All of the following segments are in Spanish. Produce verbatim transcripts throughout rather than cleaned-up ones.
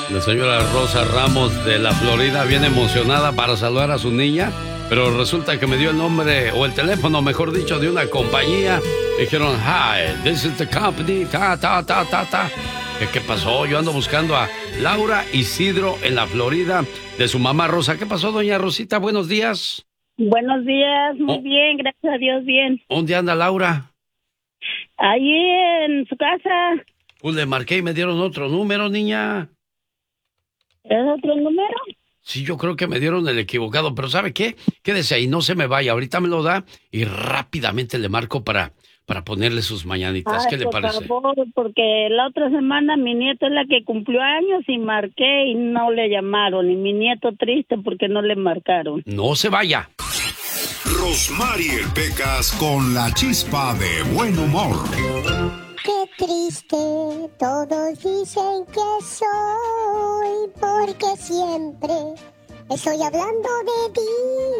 La señora Rosa Ramos de la Florida viene emocionada para saludar a su niña, pero resulta que me dio el nombre, o el teléfono, mejor dicho, de una compañía. Me dijeron, hi, this is the company, ta, ta, ta, ta, ta. ¿Qué, ¿Qué pasó? Yo ando buscando a Laura Isidro en la Florida, de su mamá Rosa. ¿Qué pasó, doña Rosita? Buenos días. Buenos días, muy Oh. bien, gracias a Dios, bien. ¿Dónde anda Laura? Ahí en su casa. Pues le marqué y me dieron otro número, niña. ¿Es otro número? Sí, yo creo que me dieron el equivocado, pero ¿sabe qué? Quédese ahí, no se me vaya. Ahorita me lo da y rápidamente le marco para, para ponerle sus mañanitas. Ay, ¿Qué le por parece? favor, porque la otra semana mi nieto es la que cumplió años y marqué y no le llamaron. Y mi nieto triste porque no le marcaron. No se vaya. Rosmarie Pecas con la chispa de buen humor. Qué triste, todos dicen que soy, porque siempre estoy hablando de ti.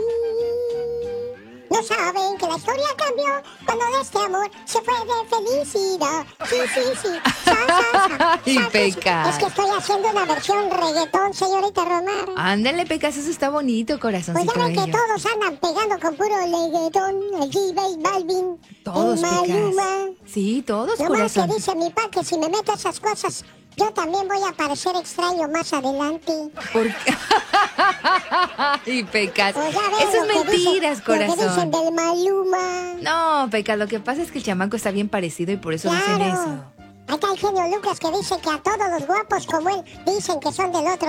No saben que la historia cambió cuando de este amor se fue de felicidad. Sí, sí, sí. Sa, sa, sa, Ay, sa, Pecas. Es que estoy haciendo una versión reggaetón, señorita Romar. Ándale, Pecas, eso está bonito, Pues corazoncito ya ven que bello. todos andan pegando con puro reggaetón, el J Balvin, Todos, el Maluma. Pecas. Sí, todos, Nomás que corazón. dice mi pa que si me meto esas cosas, yo también voy a parecer extraño más adelante. ¿Por qué? Ay, Pecas. Pues ya ven Eso es lo que mentiras, dicen- Lo que dicen corazón. del Maluma. No, Pecas, lo que pasa es que el chamaco está bien parecido y por eso dicen eso. Claro. Ahí está el genio Lucas que dice que a todos los guapos como él dicen que son del otro